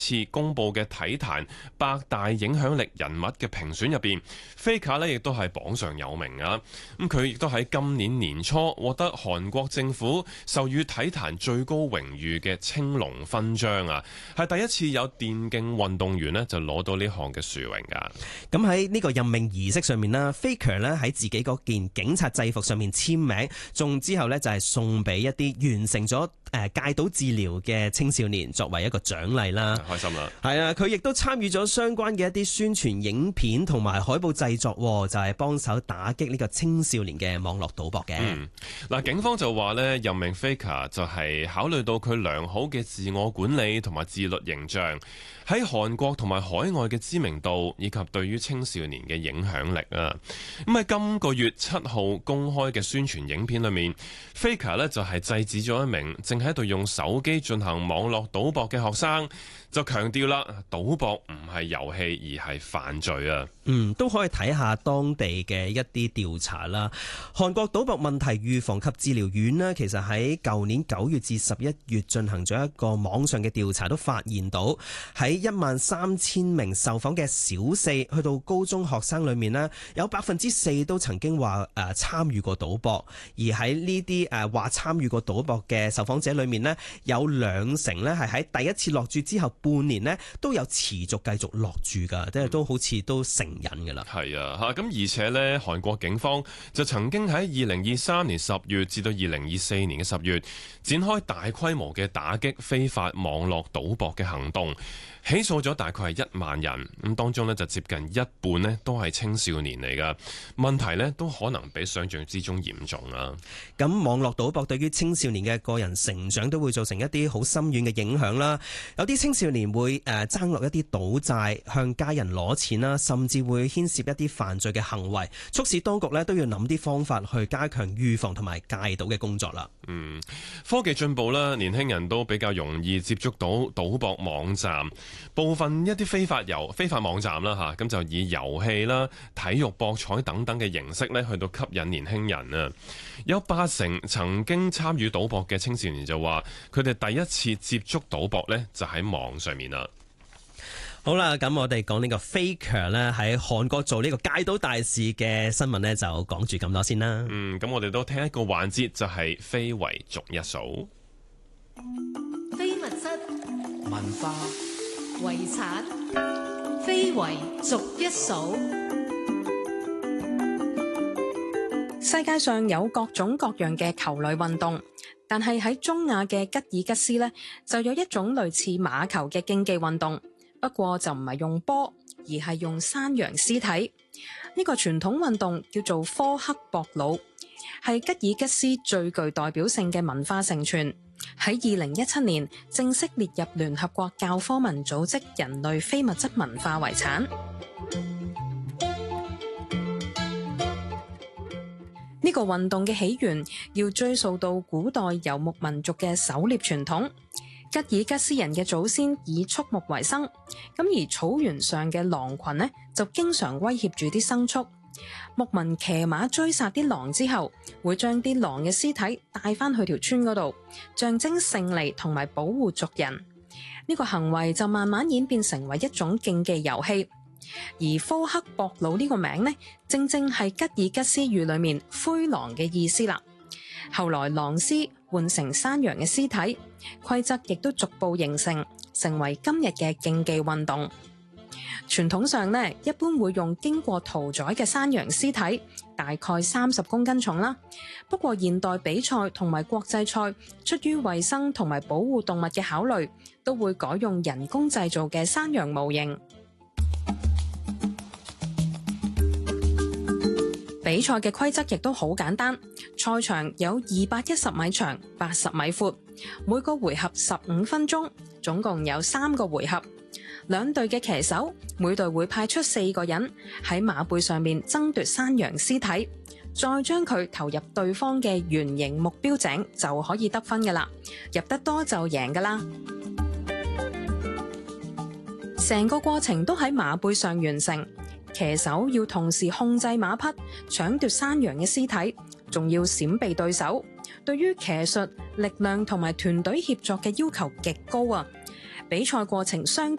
次公布嘅體壇百大影響力人物嘅評選入邊，Faker 呢亦都係榜上有名啊！咁佢亦都喺今年年初獲得韓國政府授予體壇最高榮譽嘅青龍勳章啊，係第一次有電競運動員呢就攞到呢項嘅殊榮噶。 咁喺呢個任命儀式上面啦，Faker 呢喺自己嗰件警察制服上面簽名，仲之後呢就係送俾一啲完成咗戒賭治療嘅青少年作為一個獎勵啦。 開心啦！ 係啊，佢亦都參與咗相關嘅一啲宣傳影片同埋海報製作，就係幫手打擊呢個青少年嘅網絡賭博嘅。 嗱，警方就話呢，任命 Faker 就係考慮到佢良好嘅自我管理同埋自律形象，喺韓國同埋海外嘅知名度，以及對於青少年嘅影響力啊。咁喺今個月7號公開嘅宣傳影片裏面，Faker 呢就係制止咗一名正喺度用手機進行網絡賭博嘅學生，就強調啦，賭博唔係遊戲而係犯罪啊。 都可以睇下當地嘅一啲調查啦。韓國賭博問題預防及治療院呢，其實喺舊年9月至11月進行咗一個網上嘅調查，都發現到喺13000名受訪嘅小四去到高中學生裏面呢，有4%都曾經話參與過賭博，而喺呢啲話參與過賭博嘅受訪者裏面呢，有20%呢係喺第一次落注之後半年呢都有持續繼續落注㗎，即係都好似都成癮㗎啦。 係啊，咁而且呢，韓國警方就曾經喺2023年10月至到2024年嘅10月展開大規模嘅打擊非法網絡賭博嘅行動，起訴咗大概係1萬人，咁當中呢就接近一半呢都係青少年嚟㗎，問題呢都可能比想象之中嚴重啊。 咁網絡賭博對於青少年嘅個人成長都會造成一啲好深遠嘅影響啦，有啲青少年會爭落一啲賭債，向家人攞錢啦，甚至會牽涉一啲犯罪嘅行為，促使當局呢都要諗啲方法去加強預防同埋戒賭嘅工作啦。 科技進步啦，年輕人都比較容易接觸到賭博網站，部分一啲非法網站啦咁就以遊戲啦、體育博彩等等嘅形式咧去到吸引年輕人啊。有80%曾經參與賭博嘅青少年就話，佢哋第一次接觸賭博呢就喺網上面啦。 好啦，咁我哋講呢個 Faker 咧喺韓國做呢個戒賭大事嘅新聞呢，就講住咁多先啦。 咁我哋都聽一個環節，就係非遺逐一數。 非物質文化遺產，非遺逐一數。 世界上有各種各樣嘅球類運動，但係喺中亞嘅吉爾吉斯呢，就有一種類似馬球嘅競技運動。不過就唔係用波，而係用山羊屍體。呢個傳統運動叫做科克博魯，係吉爾吉斯最具代表性嘅文化承傳。喺2017年正式列入聯合國教科文組織人類非物質文化遺產。呢個運動嘅起源要追溯到古代游牧民族嘅狩獵傳統。吉爾吉斯人嘅祖先以畜牧為生，咁而草原上嘅狼群呢，就經常威脅住啲牲畜。牧民騎馬追殺啲狼之後，會將啲狼嘅屍體帶翻去條村嗰度，象徵勝利同埋保護族人。呢個行為就慢慢演變成為一種競技遊戲。而科克博魯呢個名呢，正正係吉爾吉斯語裏面灰狼嘅意思啦。後來狼屍換成山羊嘅屍體，規則亦都逐步形成，成為今日嘅競技運動。傳統上呢，一般會用經過屠宰嘅山羊屍體，大概30公斤重啦。不過現代比賽同埋國際賽，出於衛生同埋保護動物嘅考慮，都會改用人工製造嘅山羊模型。比賽嘅規則亦都好簡單，賽場有210米長、80米闊，每個回合15分鐘，總共有3個回合。兩隊嘅騎手，每隊會派出4個人喺馬背上面爭奪山羊屍體，再將佢投入對方嘅圓形目標井，就可以得分㗎喇。入得多就贏㗎喇。成個過程都喺馬背上完成。騎手要同時控制馬匹，搶奪山羊嘅屍體，仲要閃避對手。對於騎術、力量同埋團隊協作嘅要求極高啊！ 比賽過程相